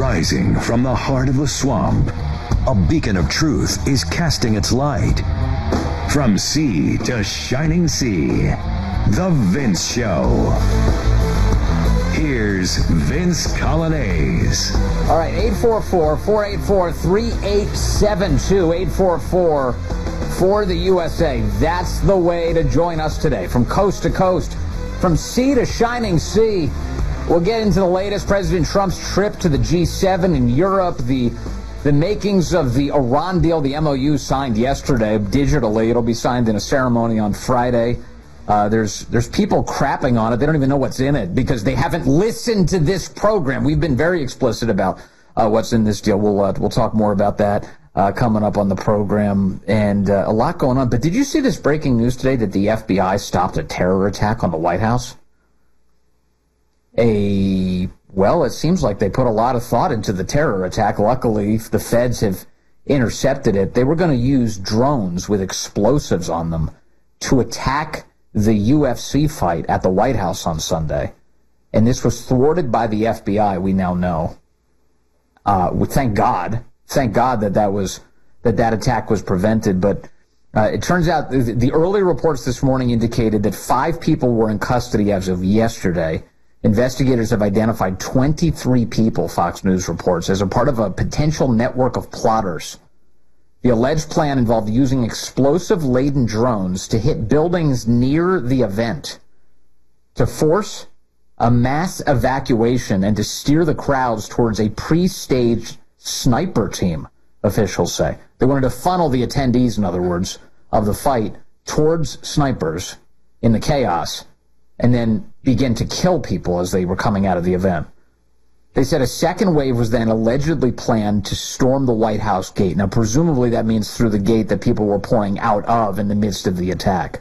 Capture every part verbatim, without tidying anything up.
Rising from the heart of the swamp, a beacon of truth is casting its light. From sea to shining sea, The Vince Show. Here's Vince Coglianese. All right, eight four four, four eight four, three eight seven two, eight four four for the U S A. That's the way to join us today. From coast to coast, from sea to shining sea. We'll get into the latest. President Trump's trip to the G seven in Europe, the the makings of the Iran deal, the M O U signed yesterday digitally. It'll be signed in a ceremony on Friday. Uh, there's there's people crapping on it. They don't even know what's in it because they haven't listened to this program. We've been very explicit about uh, what's in this deal. We'll uh, we'll talk more about that uh, coming up on the program, and uh, a lot going on. But did you see this breaking news today that the F B I stopped a terror attack on the White House? A well, it seems like they put a lot of thought into the terror attack. Luckily, the feds have intercepted it. They were going to use drones with explosives on them to attack the U F C fight at the White House on Sunday. And this was thwarted by the F B I, we now know. Uh, thank God. Thank God that that, was, that, that attack was prevented. But uh, it turns out the, the early reports this morning indicated that five people were in custody as of yesterday. Investigators have identified twenty-three people, Fox News reports, as a part of a potential network of plotters. The alleged plan involved using explosive-laden drones to hit buildings near the event, to force a mass evacuation and to steer the crowds towards a pre-staged sniper team, officials say. They wanted to funnel the attendees, in other words, of the fight towards snipers in the chaos, and then begin to kill people as they were coming out of the event. They said a second wave was then allegedly planned to storm the White House gate. Now, presumably that means through the gate that people were pouring out of in the midst of the attack.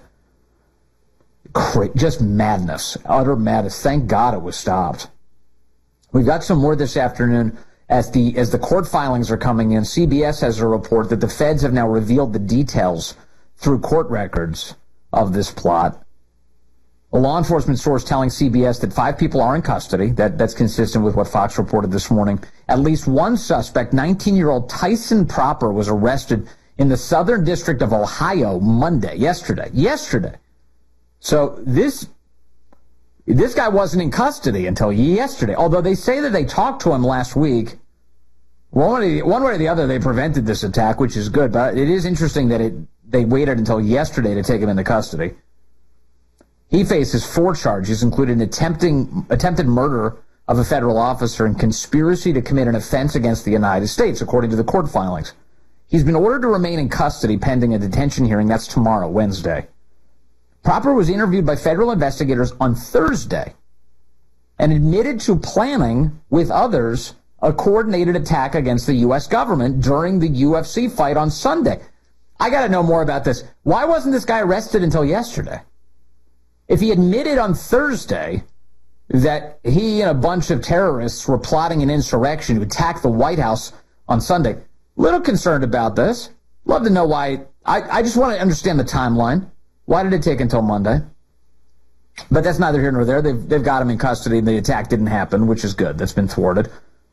Just madness, utter madness. Thank God it was stopped. We've got some more this afternoon as the as the court filings are coming in. C B S has a report that the feds have now revealed the details through court records of this plot. A law enforcement source telling C B S that five people are in custody. That, that's consistent with what Fox reported this morning. At least one suspect, nineteen-year-old Tyson Proper, was arrested in the Southern District of Ohio Monday, yesterday. Yesterday. So this this guy wasn't in custody until yesterday, although they say that they talked to him last week. One way, one way or the other, they prevented this attack, which is good, but it is interesting that it they waited until yesterday to take him into custody. He faces four charges, including attempting attempted murder of a federal officer and conspiracy to commit an offense against the United States, according to the court filings. He's been ordered to remain in custody pending a detention hearing. That's tomorrow, Wednesday. Proper was interviewed by federal investigators on Thursday and admitted to planning with others a coordinated attack against the U S government during the U F C fight on Sunday. I got to know more about this. Why wasn't this guy arrested until yesterday? If he admitted on Thursday that he and a bunch of terrorists were plotting an insurrection to attack the White House on Sunday, little concerned about this. Love to know why. I, I just want to understand the timeline. Why did it take until Monday? But that's neither here nor there. They've, they've got him in custody, and the attack didn't happen, which is good. That's been thwarted.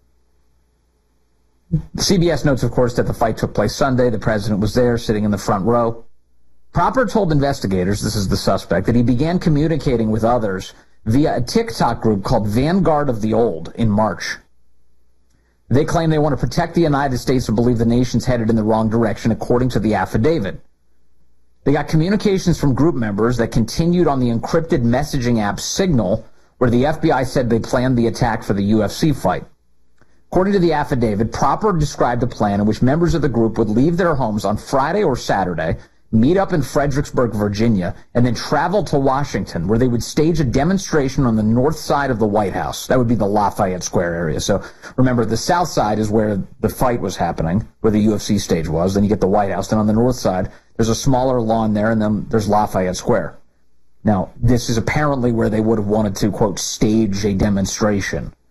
C B S notes, of course, that the fight took place Sunday. The president was there, sitting in the front row. Proper told investigators, this is the suspect, that he began communicating with others via a TikTok group called Vanguard of the Old in March. They claim they want to protect the United States and believe the nation's headed in the wrong direction, according to the affidavit. They got communications from group members that continued on the encrypted messaging app Signal, where the F B I said they planned the attack for the U F C fight. According to the affidavit, Proper described a plan in which members of the group would leave their homes on Friday or Saturday, meet up in Fredericksburg, Virginia, and then travel to Washington, where they would stage a demonstration on the north side of the White House. That would be the Lafayette Square area. So remember, the south side is where the fight was happening, where the U F C stage was. Then you get the White House. Then on the north side, there's a smaller lawn there, and then there's Lafayette Square. Now, this is apparently where they would have wanted to, quote, stage a demonstration.